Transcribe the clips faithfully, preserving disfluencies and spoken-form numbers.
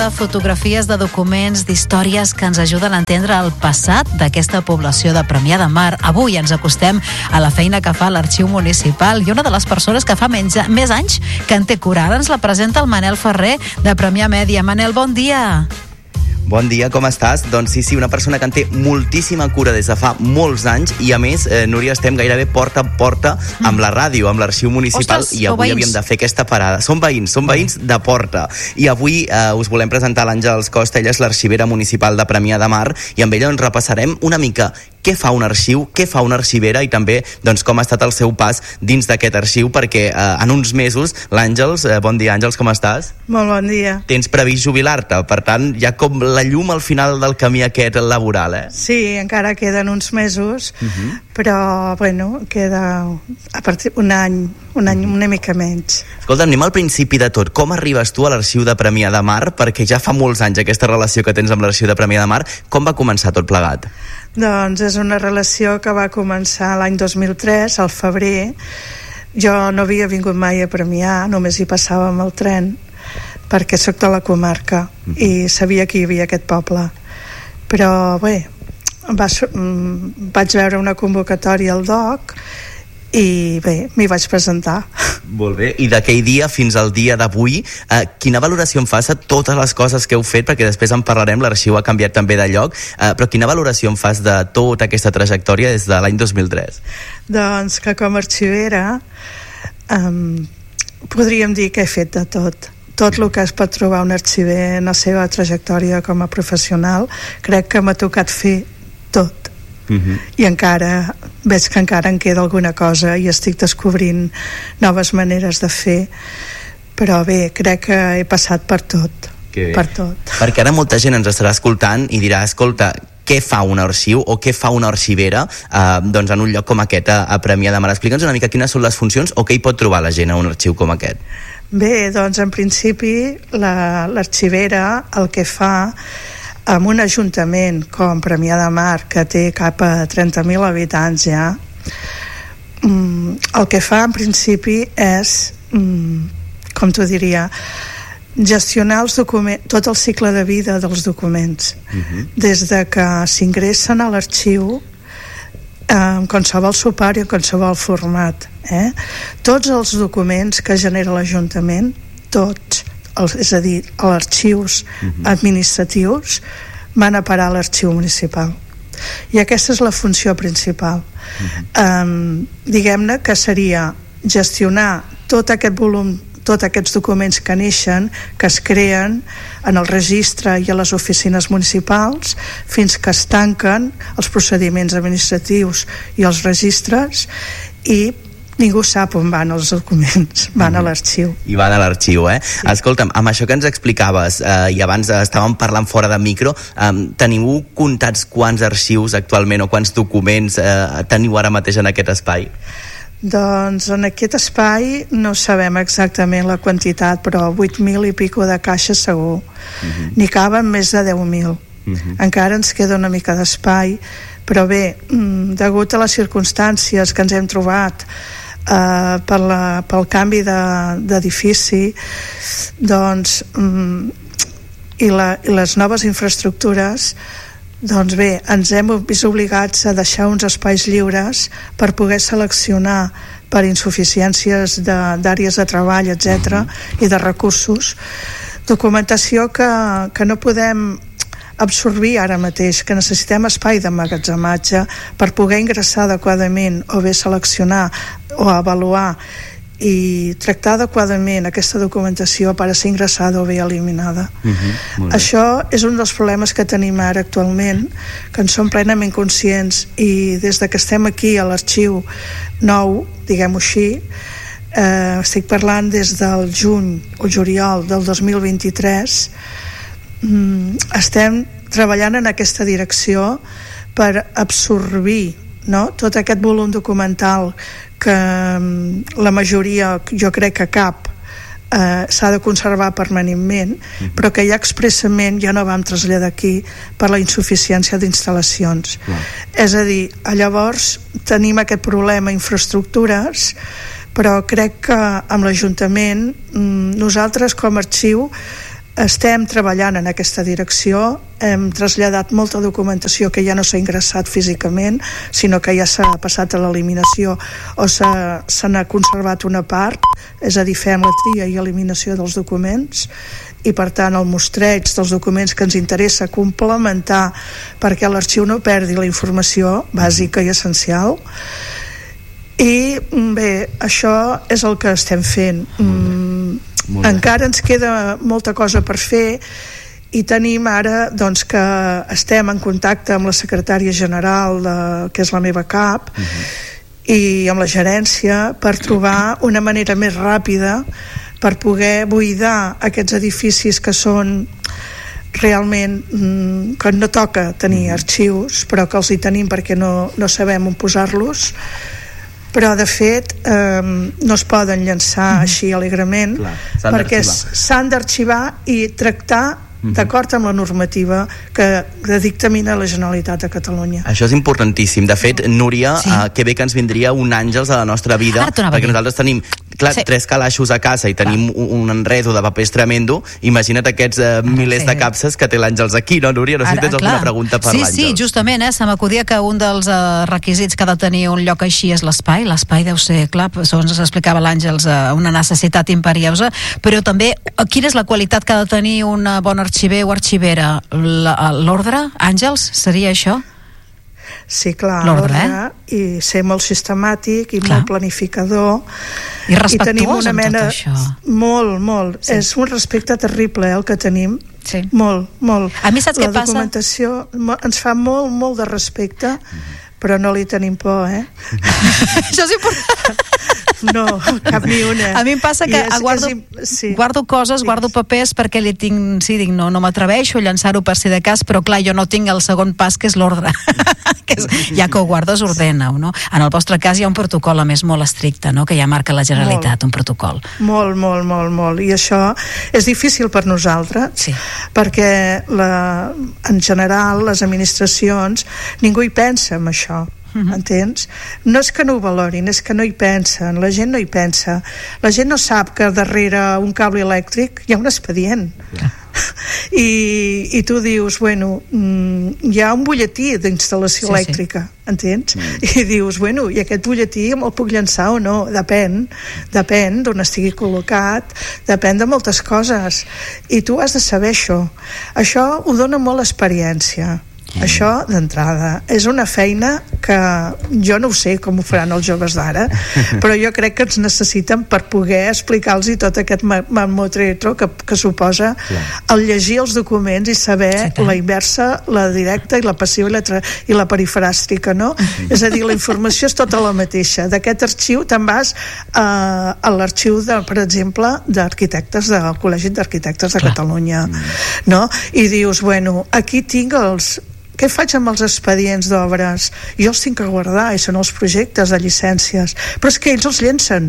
de fotografies, de documents, d'històries que ens ajuden a entendre el passat d'aquesta població de Premià de Mar. Avui ens acostem a la feina que fa l'Arxiu Municipal i una de les persones que fa menys, més anys que en té cura. Ara ens la presenta el Manel Ferrer de Premià Mèdia. Manel, bon dia. Bon dia, com estàs? Doncs sí, sí, una persona que en té moltíssima cura des de fa molts anys i a més, eh, Núria, estem gairebé porta a porta amb la ràdio, amb l'Arxiu Municipal. Ostres, i avui havíem de fer aquesta parada. Som veïns, som veïns de porta. I avui eh, us volem presentar l'Àngels Costa, ella és l'arxivera municipal de Premià de Mar i amb ella ens repassarem una mica què fa un arxiu, què fa una arxivera i també doncs, com ha estat el seu pas dins d'aquest arxiu, perquè eh, en uns mesos l'Àngels, eh, bon dia Àngels, com estàs? Molt bon dia. Tens previst jubilar-te, per tant hi ha com la llum al final del camí aquest laboral, eh? Sí, encara queden uns mesos, uh -huh. però bueno, queda a partir un any, un any una mica menys. Escolta, anem al principi de tot. Com arribes tu a l'Arxiu de Premià de Mar? Perquè ja fa molts anys aquesta relació que tens amb l'Arxiu de Premià de Mar. Com va començar tot plegat? Doncs és una relació que va començar l'any dos mil tres, al febrer. Jo no havia vingut mai a Premià, només hi passava amb el tren, perquè sóc de la comarca uh-huh. i sabia que hi havia aquest poble. Però bé, va, vaig veure una convocatòria al D O C i bé, m'hi vaig presentar. Molt bé, i d'aquell dia fins al dia d'avui, eh, quina valoració en fas a totes les coses que heu fet, perquè després en parlarem, l'arxiu ha canviat també de lloc, eh, però quina valoració en fas de tota aquesta trajectòria des de l'any dos mil tres? Doncs que com a arxivera um, podríem dir que he fet de tot. Tot el que es pot trobar un arxiver en la seva trajectòria com a professional, crec que m'ha tocat fer tot. Uh-huh. I encara veig que encara en queda alguna cosa i estic descobrint noves maneres de fer, però bé, crec que he passat per tot, per tot. Perquè ara molta gent ens estarà escoltant i dirà, escolta, què fa un arxiu o què fa una arxivera eh, doncs en un lloc com aquest a, a Premià de Mar? Explica'ns una mica quines són les funcions o què hi pot trobar la gent a un arxiu com aquest. Bé, doncs en principi la, l'arxivera el que fa amb un ajuntament com Premià de Mar, que té cap a trenta mil habitants ja, el que fa en principi és, com t'ho diria, gestionar els documents, tot el cicle de vida dels documents, uh-huh. des de que s'ingressen a l'arxiu en qualsevol suport i en qualsevol format. Eh? Tots els documents que genera l'Ajuntament, tots, els, és a dir, els arxius uh-huh. administratius van a parar a l'Arxiu Municipal. I aquesta és la funció principal. Uh-huh. Um, diguem-ne que seria gestionar tot aquest volum, tots aquests documents que neixen, que es creen en el registre i a les oficines municipals, fins que es tanquen els procediments administratius i els registres i ningú sap on van els documents, van mm. a l'arxiu. I van a l'arxiu, eh? Sí. Escolta'm, amb això que ens explicaves, eh, i abans estàvem parlant fora de micro, eh, teniu comptats quants arxius actualment o quants documents eh, teniu ara mateix en aquest espai? Doncs en aquest espai no sabem exactament la quantitat, però vuit mil i pico de caixes segur. Uh-huh. N'hi caben més de deu mil. Uh-huh. Encara ens queda una mica d'espai, però bé, degut a les circumstàncies que ens hem trobat Uh, per la, pel canvi de, d'edifici, doncs um, i, la, i les noves infraestructures, doncs bé, ens hem vist obligats a deixar uns espais lliures per poder seleccionar per insuficiències de, d'àrees de treball, etcètera, i de recursos, documentació que, que no podem absorbir ara mateix, que necessitem espai d'emmagatzematge per poder ingressar adequadament o bé seleccionar o avaluar i tractar adequadament aquesta documentació per a ser ingressada o bé eliminada. Uh-huh, Això és un dels problemes que tenim ara actualment, que en som plenament conscients, i des de que estem aquí a l'arxiu nou, diguem-ho així, eh, estic parlant des del juny o juliol del dos mil vint-i-tres, estem treballant en aquesta direcció per absorbir, no?, tot aquest volum documental que la majoria, jo crec que cap, eh, s'ha de conservar permanentment, mm-hmm. però que ja expressament ja no vam traslladar aquí per la insuficiència d'instal·lacions. Mm. És a dir, llavors tenim aquest problema infraestructures, però crec que amb l'Ajuntament nosaltres com a arxiu estem treballant en aquesta direcció, hem traslladat molta documentació que ja no s'ha ingressat físicament, sinó que ja s'ha passat a l'eliminació o s'ha, se n'ha conservat una part, és a dir, fem la tria i eliminació dels documents, i per tant el mostreig dels documents que ens interessa complementar perquè l'arxiu no perdi la informació bàsica i essencial. I bé, això és el que estem fent. Mm, encara ens queda molta cosa per fer i tenim ara doncs, que estem en contacte amb la secretària general de, que és la meva cap, uh-huh. i amb la gerència per trobar una manera més ràpida per poder buidar aquests edificis que són realment mm, que no toca tenir arxius, però que els hi tenim perquè no, no sabem on posar-los, però de fet eh, no es poden llançar mm. així alegrement. Clar, perquè s'han d'arxivar i tractar d'acord amb la normativa que, que dictamina la Generalitat de Catalunya. Això és importantíssim. De fet, Núria, sí. uh, que bé que ens vindria un àngels a la nostra vida, perquè nosaltres tenim clar, sí. tres calaixos a casa i tenim un, un enredo de papers tremendo. Imagina't aquests uh, milers sí. de capses que té l'Àngels aquí, no, Núria? No sé si tens alguna pregunta per sí, l'Àngels. Sí, justament, eh, se m'acudia que un dels uh, requisits que ha de tenir un lloc així és l'espai. L'espai deu ser, clar, segons ens explicava l'Àngels, uh, una necessitat imperiosa, però també, uh, quina és la qualitat que ha de tenir una bona arxiver o arxivera? L'ordre, Àngels, seria això? Sí, clar, l'ordre, eh? I ser molt sistemàtic i clar. Molt planificador i respectuós i tenim una mena, amb tot això. Molt, molt, sí. És un respecte terrible, eh, el que tenim. Sí. Molt, molt. A mi saps la què passa? La documentació ens fa molt, molt de respecte, però no li tenim por, eh? Això és important. No, cap ni una. A mi em passa que és, guardo, és, sí. guardo coses, sí. guardo papers perquè li tinc, sí, dic, no, no m'atreveixo a llançar-ho per si de cas, però clar, jo no tinc el segon pas, que és l'ordre. que és, ja que ho guardes, ordena-ho, no? En el vostre cas hi ha un protocol, a més, molt estricte, no? Que ja marca la Generalitat, molt, un protocol. Molt, molt, molt, molt. I això és difícil per nosaltres, sí. perquè la, en general les administracions, ningú hi pensa en això. Uh-huh. Entens? No és que no ho valorin, és que no hi pensen, la gent no hi pensa, la gent no sap que darrere un cable elèctric hi ha un expedient. Yeah. I, i tu dius, bueno, mm, hi ha un butlletí d'instal·lació sí, elèctrica, sí. entens? Mm. I dius, bueno, i aquest butlletí me'l puc llançar o no? Depèn, depèn d'on estigui col·locat, depèn de moltes coses, i tu has de saber això. Això ho dona molt l'experiència. Mm. Això d'entrada és una feina que jo no ho sé com ho faran els joves d'ara, però jo crec que ens necessiten per poder explicar-los tot aquest mamotretro que, que suposa yeah. el llegir els documents i saber sí, la inversa, la directa i la passiva i la, tra- i la perifràstica, no? Mm-hmm. És a dir, la informació és tota la mateixa. D'aquest arxiu te'n vas uh, a l'arxiu, de, per exemple, d'arquitectes del Col·legi d'Arquitectes de Clar. Catalunya, mm. no? I dius, bueno, aquí tinc els què faig amb els expedients d'obres? Jo els tinc que guardar i són els projectes de llicències, però és que ells els llencen.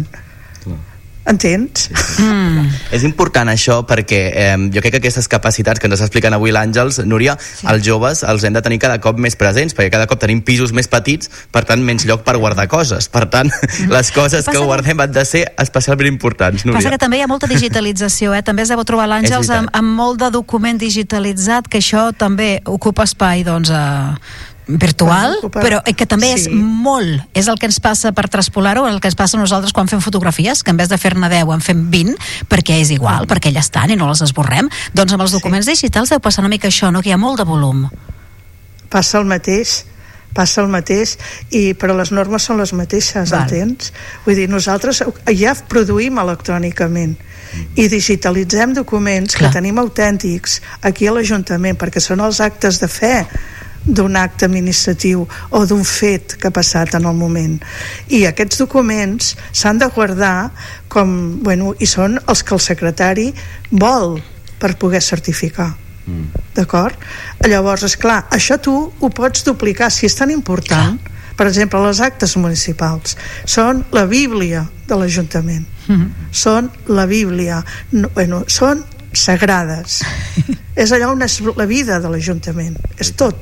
Entens? Sí, sí. Mm. És important això perquè eh, jo crec que aquestes capacitats que ens està explicant avui l'Àngels, Núria, sí. els joves els hem de tenir cada cop més presents, perquè cada cop tenim pisos més petits, per tant menys lloc per guardar coses, per tant mm. les coses que guardem han de ser especialment importants, Núria. Passa que també hi ha molta digitalització, eh? També es deu trobar l'Àngels amb, amb molt de document digitalitzat, que això també ocupa espai, doncs, a virtual, però que també sí. és molt, és el que ens passa per traspolar-ho, el que ens passa a nosaltres quan fem fotografies, que en vez de fer-ne deu en fem vint, perquè és igual, perquè ja estan i no les esborrem, doncs amb els documents sí. digitals deu passar una mica això, no? Que hi ha molt de volum. Passa el mateix, passa el mateix, i, però les normes són les mateixes, Val. entens? Vull dir, nosaltres ja produïm electrònicament i digitalitzem documents Clar. que tenim autèntics aquí a l'Ajuntament, perquè són els actes de fe d'un acte administratiu o d'un fet que ha passat en el moment, i aquests documents s'han de guardar com, bueno, i són els que el secretari vol per poder certificar. Mm. D'acord? Llavors, esclar, això tu ho pots duplicar si és tan important. Clar. Per exemple, les actes municipals són la Bíblia de l'Ajuntament. Mm-hmm. Són la Bíblia. No, bueno, són sagrades. És allò on és la vida de l'Ajuntament. És tot.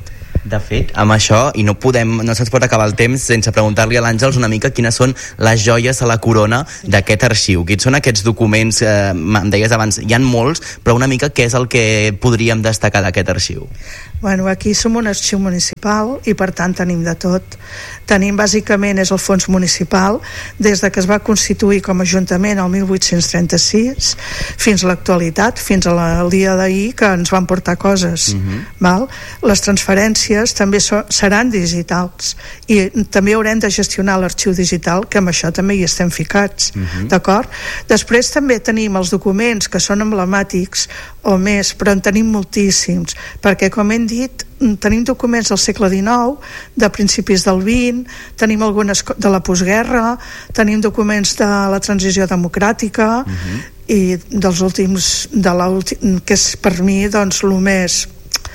De fet, amb això, i no podem, no se'ns pot acabar el temps sense preguntar-li a l'Àngels una mica quines són les joies a la corona d'aquest arxiu. Quins són aquests documents, eh, em deies abans, hi ha molts, però una mica què és el que podríem destacar d'aquest arxiu? Bueno, aquí som un arxiu municipal i per tant tenim de tot. Tenim bàsicament és el fons municipal des de que es va constituir com a ajuntament el mil vuit-cents trenta-sis fins a l'actualitat, fins al dia d'ahir que ens van portar coses. Uh-huh. Val? Les transferències també so, seran digitals i també haurem de gestionar l'arxiu digital, que amb això també hi estem ficats. Uh-huh. D'acord? Després també tenim els documents que són emblemàtics o més, però en tenim moltíssims, perquè com hem dit, tenim documents del segle dinou, de principis del vint, tenim algunes de la postguerra, tenim documents de la transició democràtica, uh-huh. i dels últims, de l'últim, que és per mi doncs el més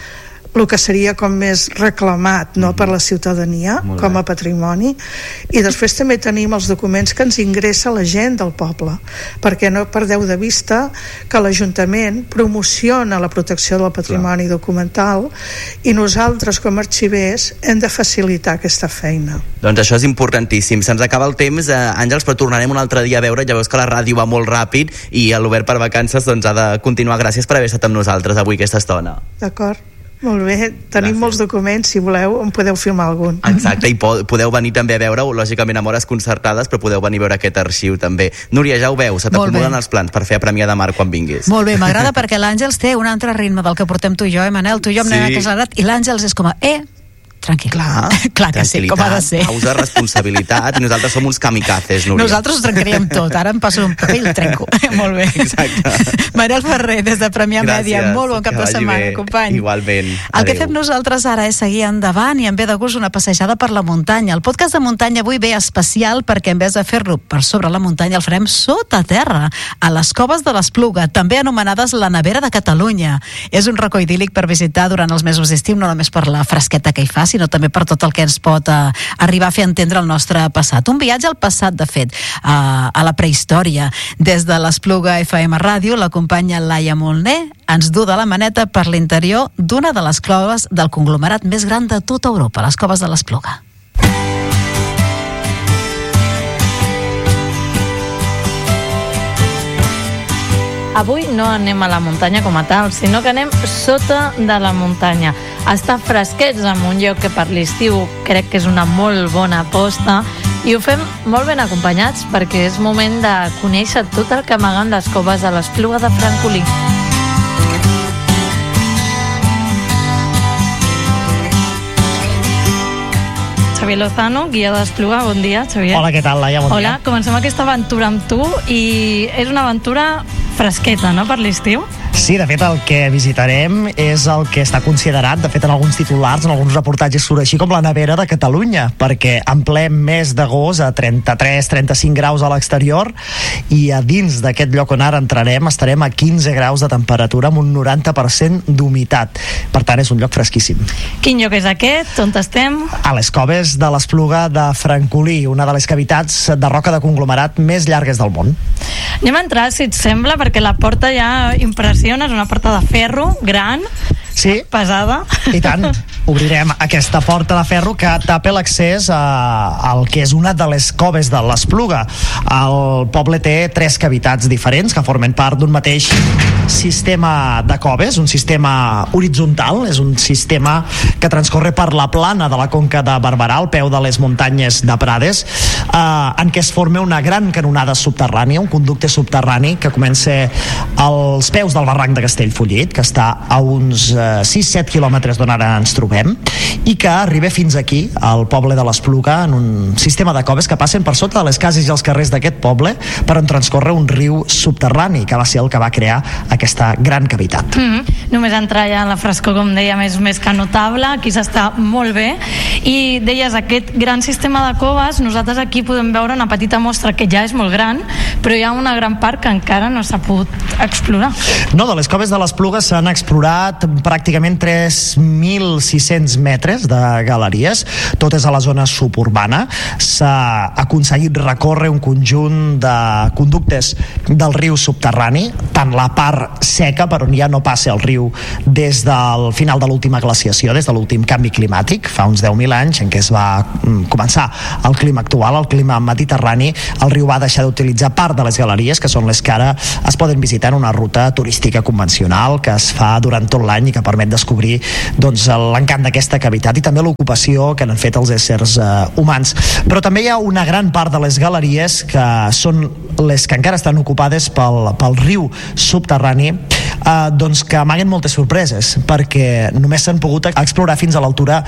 el que seria com més reclamat, no, per la ciutadania com a patrimoni. I després també tenim els documents que ens ingressa la gent del poble, perquè no perdeu de vista que l'Ajuntament promociona la protecció del patrimoni Clar. documental i nosaltres com a arxivers hem de facilitar aquesta feina. Doncs això és importantíssim. Se'ns acaba el temps, eh, Àngels, però tornarem un altre dia a veure. Ja veus que la ràdio va molt ràpid i l'Obert per Vacances doncs, ha de continuar. Gràcies per haver estat amb nosaltres avui aquesta estona. D'acord. Molt bé, tenim Gràcies. molts documents, si voleu en podeu filmar algun. Exacte, i podeu venir també a veure-ho, lògicament amb hores concertades, però podeu venir a veure aquest arxiu també. Núria, ja ho veus, se t'acumulen els plans per fer a Premià de Mar quan vinguis. Molt bé, m'agrada perquè l'Àngels té un altre ritme del que portem tu i jo, eh, Manel? Tu i jo hem anat accelerat i l'Àngels és com a, eh, tranquil. Clar, Clar que sí, com ha de ser. Pausa, responsabilitat, i nosaltres som uns kamikazes, Núria. Nosaltres ho trencaríem tot, ara em passo un paper i el trenco. Molt bé. Exacte. Manel Ferrer, des de Premià Mèdia, molt bon cap de setmana, bé. company. Igualment. El Adeu. que fem nosaltres ara és seguir endavant i em ve de gust una passejada per la muntanya. El podcast de muntanya avui ve especial perquè en vez de fer-lo per sobre la muntanya el farem sota terra, a les Coves de l'Espluga, també anomenades la Nevera de Catalunya. És un racó idíl·lic per visitar durant els mesos d'estiu, no només per la fresqueta que hi fa, sinó també per tot el que ens pot uh, arribar a fer entendre el nostre passat. Un viatge al passat, de fet, uh, a la prehistòria. Des de l'Espluga F M Ràdio, la companya Laia Molner ens du de la maneta per l'interior d'una de les coves del conglomerat més gran de tota Europa, les Coves de l'Espluga. Avui no anem a la muntanya com a tal, sinó que anem sota de la muntanya. Estar fresquets en un lloc que per l'estiu crec que és una molt bona aposta i ho fem molt ben acompanyats perquè és moment de conèixer tot el que amaguen les coves de l'Espluga de Francolí. Xavier Lozano, guia d'Espluga, bon dia, Xavier. Hola, què tal, Laia? Bon Hola, dia. comencem aquesta aventura amb tu i és una aventura fresqueta, no?, per l'estiu? Sí, de fet, el que visitarem és el que està considerat, de fet, en alguns titulars, en alguns reportatges surt així com la nevera de Catalunya, perquè en ple mes d'agost a trenta-tres trenta-cinc graus a l'exterior i a dins d'aquest lloc on ara entrarem estarem a quinze graus de temperatura amb un noranta per cent d'humitat. Per tant, és un lloc fresquíssim. Quin lloc és aquest? On estem? A les Coves de l'Espluga de Francolí, una de les cavitats de roca de conglomerat més llargues del món. Anem a entrar, si et sembla, perquè la porta ja impressiona, és una porta de ferro, gran, sí, pesada. I tant. Obrirem aquesta porta de ferro que tapa l'accés al que és una de les coves de l'Espluga. El poble té tres cavitats diferents que formen part d'un mateix sistema de coves, un sistema horitzontal, és un sistema que transcorre per la plana de la conca de Barberà, al peu de les muntanyes de Prades, eh, en què es forma una gran canonada subterrània, un conducte subterrani que comença als peus del barranc de Castellfollit, que està a uns eh, sis set quilòmetres d'on ara ens trobem, i que arriba fins aquí, al poble de l'Espluga, en un sistema de coves que passen per sota de les cases i els carrers d'aquest poble, per on transcorre un riu subterrani, que va ser el que va crear aquesta gran cavitat. Mm-hmm. Només entrar ja a la frescor, com dèiem, és més que notable, aquí s'està molt bé, i deies, aquest gran sistema de coves, nosaltres aquí podem veure una petita mostra que ja és molt gran, però hi ha una gran part que encara no s'ha pogut explorar. No, de les coves de l'Espluga s'han explorat pràcticament tres mil sis sis-cents metres de galeries, tot és a la zona suburbana. S'ha aconseguit recórrer un conjunt de conductes del riu subterrani, tant la part seca, per on ja no passa el riu des del final de l'última glaciació, des de l'últim canvi climàtic, fa uns deu mil anys, en què es va començar el clima actual, el clima mediterrani. El riu va deixar d'utilitzar part de les galeries, que són les que ara es poden visitar en una ruta turística convencional que es fa durant tot l'any i que permet descobrir doncs, l'encant d'aquesta cavitat i també l'ocupació que han fet els éssers eh, humans. Però també hi ha una gran part de les galeries que són les que encara estan ocupades pel, pel riu subterrani, eh, doncs que amaguen moltes sorpreses, perquè només s'han pogut explorar fins a l'altura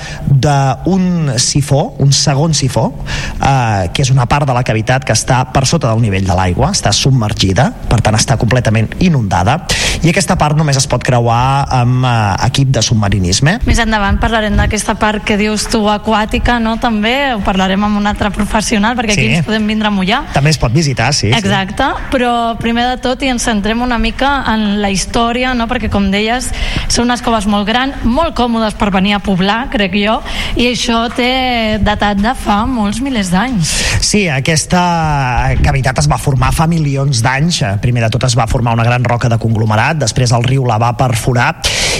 d'un sifó, un segon sifó, eh, que és una part de la cavitat que està per sota del nivell de l'aigua, està submergida, per tant està completament inundada, i aquesta part només es pot creuar amb eh, equip de submarinisme. Més endavant parlarem d'aquesta part que dius tu aquàtica, no? També ho parlarem amb un altre professional, perquè sí, aquí ens podem vindre a mullar. També es pot visitar, sí. Exacte, sí. Però primer de tot i ens centrem una mica en la història, no? Perquè com deies, són unes coves molt grans, molt còmodes per venir a poblar, crec jo, i això té datat de fa molts milers d'anys. Sí, aquesta cavitat es va formar fa milions d'anys. Primer de tot es va formar una gran roca de conglomerat, després el riu la va perforar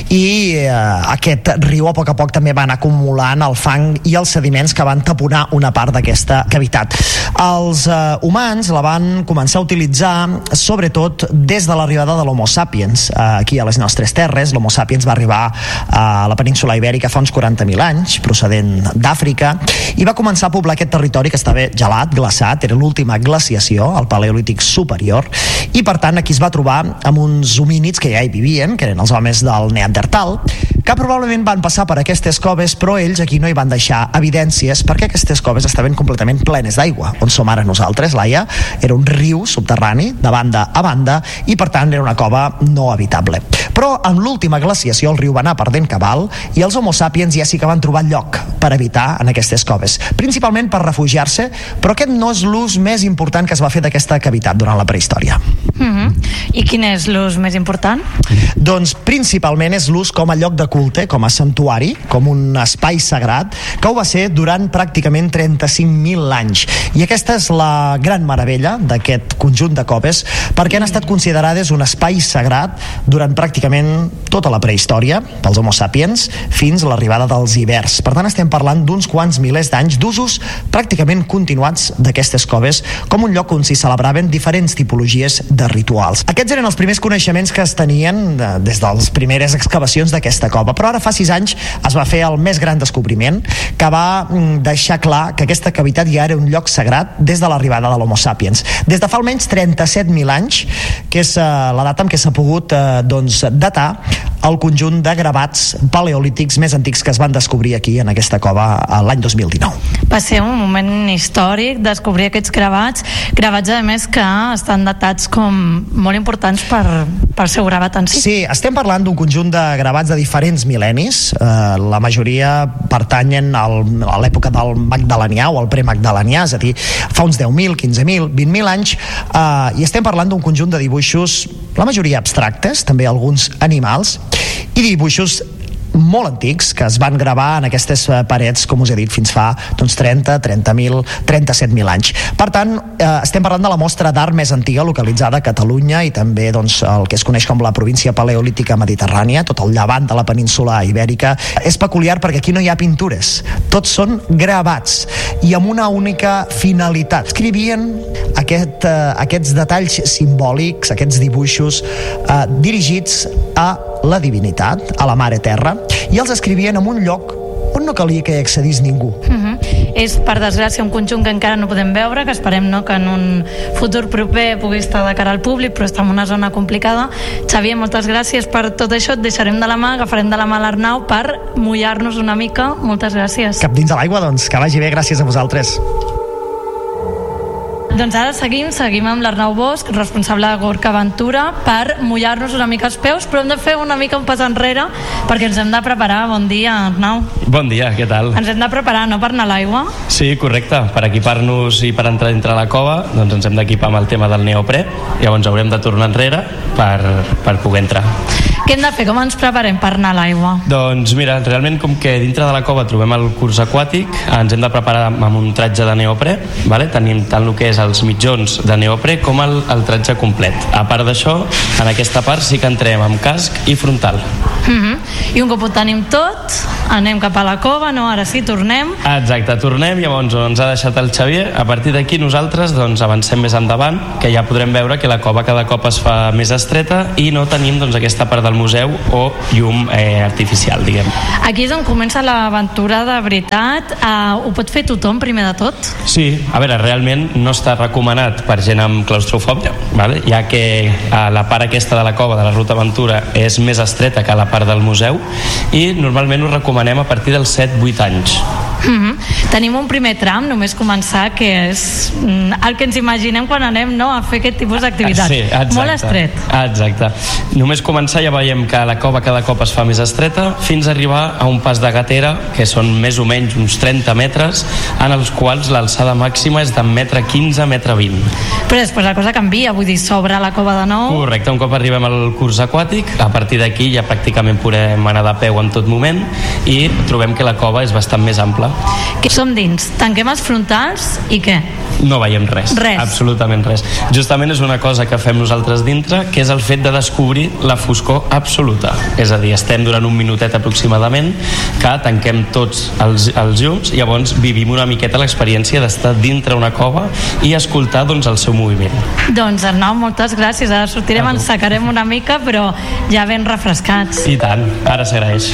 i eh, aquest riu a poc a poc també va anar acumulant el fang i els sediments que van taponar una part d'aquesta cavitat. Els eh, humans la van començar a utilitzar sobretot des de l'arribada de l'Homo sapiens eh, aquí a les nostres terres. L'Homo sapiens va arribar a la península ibèrica fa uns quaranta mil anys, procedent d'Àfrica, i va començar a poblar aquest territori que estava gelat, glaçat, era l'última glaciació, el Paleolític superior, i per tant aquí es va trobar amb uns homínids que ja hi vivien, que eren els homes del Neandertal, que probablement van passar per aquestes coves, però ells aquí no hi van deixar evidències perquè aquestes coves estaven completament plenes d'aigua. On som ara nosaltres, Laia, era un riu subterrani de banda a banda i per tant era una cova no habitable. Però amb l'última glaciació el riu va anar perdent cabal i els Homo sapiens ja sí que van trobar lloc per habitar en aquestes coves, principalment per refugiar-se, però aquest no és l'ús més important que es va fer d'aquesta cavitat durant la prehistòria. Mm-hmm. I quin és l'ús més important? Doncs principalment és l'ús com a lloc de culte, com a santuari, com un espai sagrat, que ho va ser durant pràcticament trenta-cinc mil anys. I aquesta és la gran meravella d'aquest conjunt de coves, perquè han estat considerades un espai sagrat durant pràcticament tota la prehistòria, pels Homo sapiens, fins a l'arribada dels ibers. Per tant, estem parlant d'uns quants milers d'anys d'usos pràcticament continuats d'aquestes coves, com un lloc on s'hi celebraven diferents tipologies de rituals. Aquests eren els primers coneixements que es tenien des de les primeres excavacions d'aquesta cova, però ara fa sis anys es va fer el més gran descobriment, que va deixar clar que aquesta cavitat ja era un lloc sagrat des de l'arribada de l'Homo sapiens. Des de fa almenys trenta-set mil anys, que és uh, la data en què s'ha pogut uh, doncs, datar el conjunt de gravats paleolítics més antics que es van descobrir aquí en aquesta cova l'any dos mil dinou. Va ser un moment històric descobrir aquests gravats, gravats a més que estan datats com molt importants per, per seu gravat en si. Sí, estem parlant d'un conjunt de gravats de diferents mil·lennis, eh, la majoria pertanyen al, a l'època del Magdalenià o al premagdalenià, és a dir, fa uns deu mil, quinze mil, vint mil anys, eh, i estem parlant d'un conjunt de dibuixos, la majoria abstractes, també alguns animals, i dibuixos molt antics que es van gravar en aquestes parets, com us he dit, fins fa doncs, trenta, trenta mil, trenta-set mil anys. Per tant, eh, estem parlant de la mostra d'art més antiga localitzada a Catalunya i també doncs, el que es coneix com la província paleolítica mediterrània, tot el llevant de la península ibèrica. És peculiar perquè aquí no hi ha pintures, tots són gravats i amb una única finalitat. Escrivien aquest, eh, aquests detalls simbòlics, aquests dibuixos eh, dirigits a la divinitat, a la mare terra, i els escrivien en un lloc on no calia que hi accedís ningú. Uh-huh. És, per desgràcia, un conjunt que encara no podem veure, que esperem no, que en un futur proper pugui estar de cara al públic, però està en una zona complicada. Xavier, moltes gràcies per tot això. Et deixarem de la mà, agafarem de la mà l'Arnau per mullar-nos una mica. Moltes gràcies. Cap dins de l'aigua, doncs. Que vagi bé. Gràcies a vosaltres. Doncs ara seguim, seguim amb l'Arnau Bosch, responsable de Gorka Aventura, per mullar-nos una mica els peus, però hem de fer una mica un pas enrere perquè ens hem de preparar. Bon dia, Arnau. Bon dia, què tal? Ens hem de preparar, no, per anar a l'aigua? Sí, correcte. Per equipar-nos i per entrar dintre la cova, doncs ens hem d'equipar amb el tema del neoprè, llavors haurem de tornar enrere per, per poder entrar. Què hem de fer? Com ens preparem per anar a l'aigua? Doncs mira, realment com que dintre de la cova trobem el curs aquàtic, ens hem de preparar amb un tratge de neoprè, vale? Tenim tant el que és els mitjons de neoprè com el, el tratge complet. A part d'això, en aquesta part sí que entrem amb casc i frontal. Mm-hmm. I un cop ho tenim tot, anem cap a la cova, no? Ara sí, tornem. Exacte, tornem, llavors ens ha deixat el Xavier. A partir d'aquí nosaltres doncs, avancem més endavant, que ja podrem veure que la cova cada cop es fa més estreta i no tenim doncs, aquesta part del museu o llum eh, artificial, diguem. Aquí és on comença l'aventura de veritat. Uh, ho pot fer tothom, primer de tot? Sí, a veure, realment no està recomanat per gent amb claustrofòbia, vale? Ja que uh, la part aquesta de la cova de la Ruta Aventura és més estreta que la part del museu i normalment ho recomanem a partir dels set vuit anys. Mm-hmm. Tenim un primer tram, només començar, que és el que ens imaginem quan anem, no, a fer aquest tipus d'activitat. Sí, exacte. Molt estret. Exacte. Només començar ja veiem que la cova cada cop es fa més estreta fins a arribar a un pas de gatera que són més o menys uns trenta metres en els quals l'alçada màxima és de metre quinze, metre vint. Però després la cosa canvia, vull dir, s'obre la cova de nou. Correcte, un cop arribem al curs aquàtic, a partir d'aquí ja pràcticament podem anar de peu en tot moment i trobem que la cova és bastant més ampla. Que som dins, tanquem els frontals i què? No veiem res, res, absolutament res. Justament és una cosa que fem nosaltres dintre, que és el fet de descobrir la foscor absoluta. És a dir, estem durant un minutet aproximadament que tanquem tots els, els llums i llavors vivim una miqueta l'experiència d'estar dintre una cova i escoltar doncs, el seu moviment. Doncs Arnau, moltes gràcies. Ara sortirem, ens secarem una mica, però ja ben refrescats. I tant, ara s'agraeix.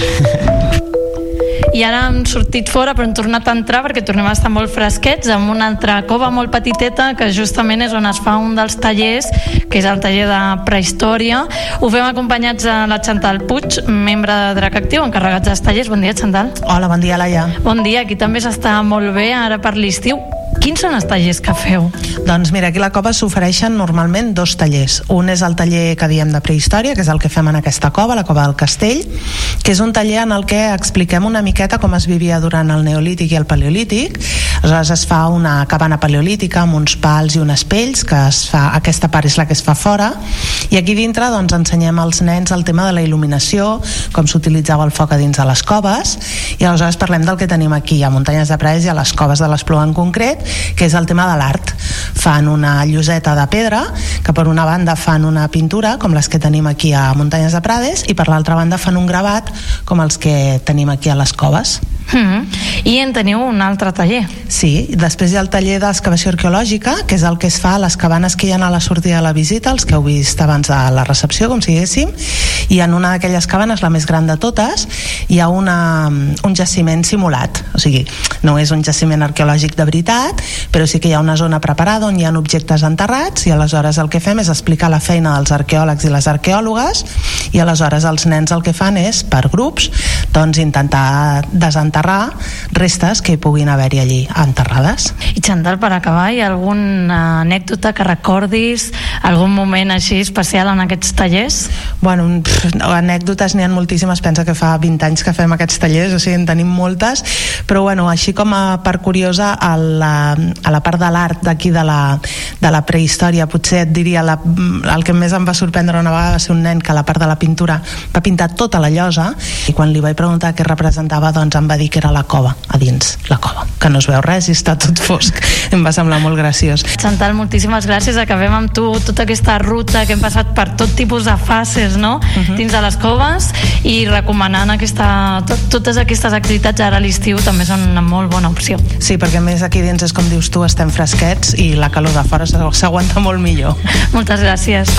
I ara hem sortit fora però hem tornat a entrar perquè tornem a estar molt fresquets amb una altra cova molt petiteta que justament és on es fa un dels tallers, que és el taller de prehistòria. Ho fem acompanyats de la Chantal Puig, membre de Drac Actiu, encarregats dels tallers. Bon dia, Chantal. Hola, bon dia, Laia. Bon dia, aquí també s'està molt bé ara per l'estiu. Quins són els tallers que feu? Doncs mira, aquí a la cova s'ofereixen normalment dos tallers. Un és el taller que diem de prehistòria, que és el que fem en aquesta cova, la cova del Castell, que és un taller en el que expliquem una miqueta com es vivia durant el Neolític i el Paleolític. Aleshores es fa una cabana paleolítica amb uns pals i unes pells, que es fa, aquesta part és la que es fa fora, i aquí dintre doncs, ensenyem als nens el tema de la il·luminació, com s'utilitzava el foc a dins de les coves, i aleshores parlem del que tenim aquí a Muntanyes de Prades i a les coves de l'Espluga en concret, que és el tema de l'art. Fan una lloseta de pedra, que per una banda fan una pintura, com les que tenim aquí a Muntanyes de Prades, i per l'altra banda fan un gravat, com els que tenim aquí a les coves. Mm-hmm. I en teniu un altre taller. Sí, després hi ha el taller d'excavació arqueològica, que és el que es fa a les cabanes que hi ha a la sortida de la visita, els que heu vist abans de la recepció, com si diguéssim, i en una d'aquelles cabanes, la més gran de totes, hi ha una, un jaciment simulat. O sigui, no és un jaciment arqueològic de veritat, però sí que hi ha una zona preparada on hi ha objectes enterrats, i aleshores el que fem és explicar la feina dels arqueòlegs i les arqueòlogues, i aleshores els nens el que fan és, per grups, doncs intentar desenterrar restes que hi puguin haver-hi allí enterrades. I Chantal, per acabar, hi ha alguna anècdota que recordis, algun moment així especial en aquests tallers? Bueno, pff, anècdotes n'hi ha moltíssimes, pensa que fa vint anys que fem aquests tallers, o sigui, en tenim moltes, però bueno, així com a part curiosa, a la, a la part de l'art d'aquí de la, de la prehistòria, potser et diria la, el que més em va sorprendre una vegada va ser un nen que a la part de la pintura va pintar tota la llosa, i quan li vaig preguntar què representava, doncs em va dir que era la cova, a dins la cova, que no es veu res i està tot fosc. Em va semblar molt graciós. Chantal, moltíssimes gràcies. Acabem amb tu tota aquesta ruta que hem passat per tot tipus de fases, no? Uh-huh. Dins de les coves, i recomanant aquesta, tot, totes aquestes activitats ara a l'estiu també són una molt bona opció. Sí, perquè a més aquí dins és com dius tu, estem fresquets i la calor de fora s'aguanta molt millor. Moltes gràcies.